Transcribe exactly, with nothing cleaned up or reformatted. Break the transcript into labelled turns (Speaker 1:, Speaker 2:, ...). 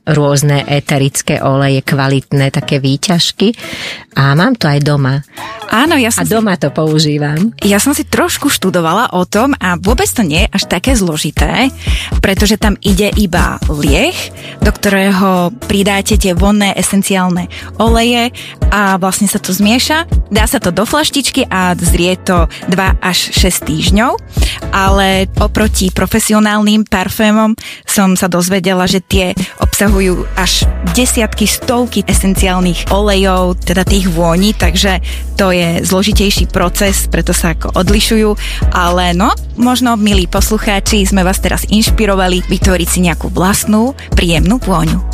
Speaker 1: rôzne eterické oleje, kvalitné, také výťažky a mám to aj doma.
Speaker 2: Áno, ja som
Speaker 1: a doma si, to používam.
Speaker 2: Ja som si trošku študovala o tom a vôbec to nie je až také zložité, pretože tam ide iba lieh, do ktorého pridáte tie vonné esenciálne oleje a vlastne sa to zmieša. Dá sa to do flaštičky a zrie to dva až šesť týždňov, ale oproti profesionálnym parfémom som sa dozvedela, že tie obsahujú až desiatky, stovky esenciálnych olejov, teda tých vôní, takže to je zložitejší proces, preto sa ako odlišujú, ale no, možno, milí poslucháči, sme vás teraz inšpirovali vytvoriť si nejakú vlastnú príjemnú vôňu.